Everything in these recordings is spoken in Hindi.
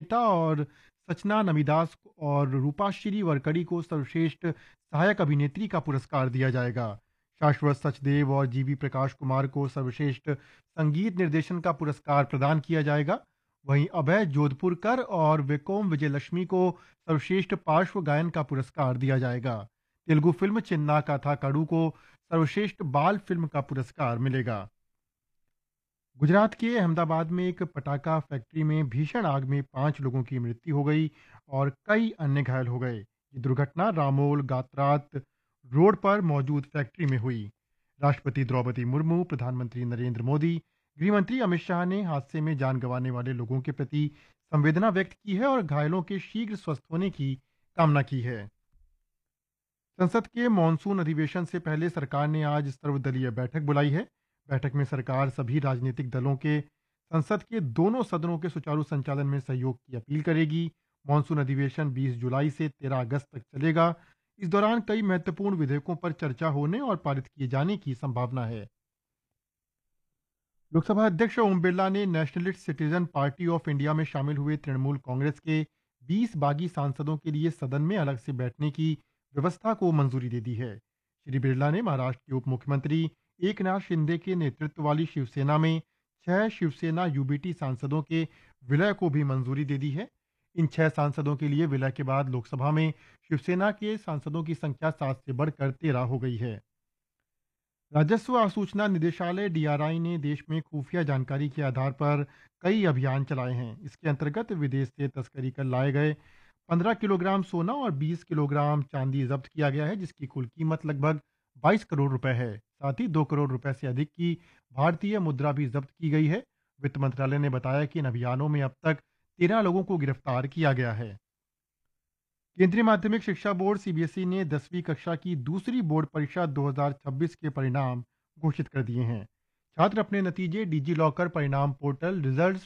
श्वेता और सचना नमिदास और रूपाश्री वरकड़ी को सर्वश्रेष्ठ सहायक अभिनेत्री का पुरस्कार दिया जाएगा। शाश्वत सचदेव और जीवी प्रकाश कुमार को सर्वश्रेष्ठ संगीत निर्देशन का पुरस्कार प्रदान किया जाएगा। वहीं अभय जोधपुरकर और वेकोम विजयलक्ष्मी को सर्वश्रेष्ठ पार्श्व गायन का पुरस्कार दिया जाएगा। तेलुगु फिल्म चिन्ना काथा कडू को सर्वश्रेष्ठ बाल फिल्म का पुरस्कार मिलेगा। गुजरात के अहमदाबाद में एक पटाखा फैक्ट्री में भीषण आग में 5 लोगों की मृत्यु हो गई और कई अन्य घायल हो गए। ये दुर्घटना रामोल गात्रात रोड पर मौजूद फैक्ट्री में हुई। राष्ट्रपति द्रौपदी मुर्मू, प्रधानमंत्री नरेंद्र मोदी, गृहमंत्री अमित शाह ने हादसे में जान गंवाने वाले लोगों के प्रति संवेदना व्यक्त की है और घायलों के शीघ्र स्वस्थ होने की कामना की है। संसद के मानसून अधिवेशन से पहले सरकार ने आज सर्वदलीय बैठक बुलाई है। बैठक में सरकार सभी राजनीतिक दलों के संसद के दोनों सदनों के सुचारू संचालन में सहयोग की अपील करेगी। मानसून अधिवेशन 20 जुलाई से 13 अगस्त तक चलेगा। इस दौरान कई महत्वपूर्ण विधेयकों पर चर्चा होने और पारित किए जाने की संभावना है। लोकसभा अध्यक्ष ओम बिरला ने nationalist citizen party of India में शामिल हुए तृणमूल कांग्रेस के 20 बागी सांसदों के लिए सदन में अलग से बैठने की व्यवस्था को मंजूरी दे दी है। श्री बिरला ने महाराष्ट्र के उप मुख्यमंत्री एकनाथ शिंदे के नेतृत्व वाली शिवसेना में 6 शिवसेना यूबीटी सांसदों के विलय को भी मंजूरी दे दी है। इन 6 सांसदों के लिए विलय के बाद लोकसभा में शिवसेना के सांसदों की संख्या 7 से बढ़कर 13 हो गई है। राजस्व आसूचना निदेशालय डीआरआई ने देश में खुफिया जानकारी के आधार पर कई अभियान चलाए हैं। इसके अंतर्गत विदेश से तस्करी कर लाए गए 15 किलोग्राम सोना और 20 किलोग्राम चांदी जब्त किया गया है, जिसकी कुल कीमत लगभग 22 करोड़ रुपए है। साथ ही 2 करोड़ रुपए से अधिक की भारतीय मुद्रा भी जब्त की गई है। वित्त मंत्रालय ने बताया कि इन अभियानों में अब तक 13 लोगों को गिरफ्तार किया गया है। केंद्रीय माध्यमिक शिक्षा बोर्ड सीबीएसई ने 10वीं कक्षा की दूसरी बोर्ड परीक्षा 2026 के परिणाम घोषित कर दिए हैं। छात्र अपने नतीजे डिजी लॉकर परिणाम पोर्टल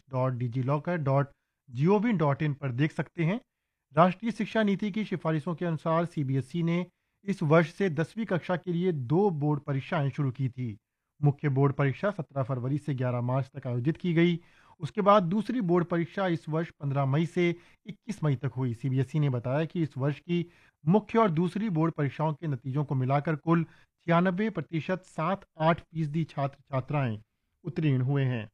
results.digilokar.gov.in पर देख सकते हैं। राष्ट्रीय शिक्षा नीति की सिफारिशों के अनुसार सीबीएसई ने इस वर्ष से 10वीं कक्षा के लिए 2 बोर्ड परीक्षाएं शुरू की थी। मुख्य बोर्ड परीक्षा 17 फरवरी से 11 मार्च तक आयोजित की गई। उसके बाद दूसरी बोर्ड परीक्षा इस वर्ष 15 मई से 21 मई तक हुई। सीबीएसई ने बताया कि इस वर्ष की मुख्य और दूसरी बोर्ड परीक्षाओं के नतीजों को मिलाकर कुल 96% 7-8% छात्र छात्राएं उत्तीर्ण हुए हैं।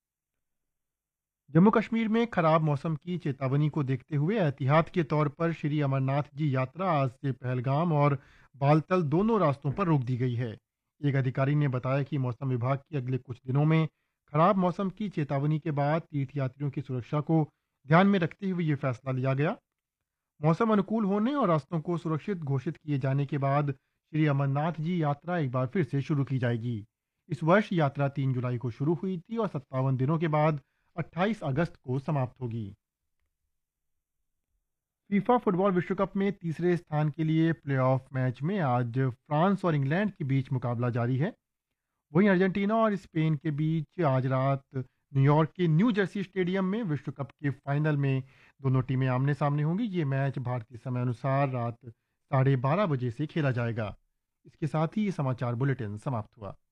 जम्मू कश्मीर में खराब मौसम की चेतावनी को देखते हुए एहतियात के तौर पर श्री अमरनाथ जी यात्रा आज से पहलगाम और बालतल दोनों रास्तों पर रोक दी गई है। एक अधिकारी ने बताया कि मौसम विभाग की अगले कुछ दिनों में खराब मौसम की चेतावनी के बाद तीर्थयात्रियों की सुरक्षा को ध्यान में रखते हुए ये फैसला लिया गया। मौसम अनुकूल होने और रास्तों को सुरक्षित घोषित किए जाने के बाद श्री अमरनाथ जी यात्रा एक बार फिर से शुरू की जाएगी। इस वर्ष यात्रा 3 जुलाई को शुरू हुई थी और 57 दिनों के बाद 28 अगस्त को समाप्त होगी। फीफा फुटबॉल विश्व कप में तीसरे स्थान के लिए प्लेऑफ मैच में आज फ्रांस और इंग्लैंड के बीच मुकाबला जारी है। वहीं अर्जेंटीना और स्पेन के बीच आज रात न्यूयॉर्क के न्यू जर्सी स्टेडियम में विश्व कप के फाइनल में दोनों टीमें आमने सामने होंगी। ये मैच भारतीय समय अनुसार रात 12:30 बजे से खेला जाएगा। इसके साथ ही ये समाचार बुलेटिन समाप्त हुआ।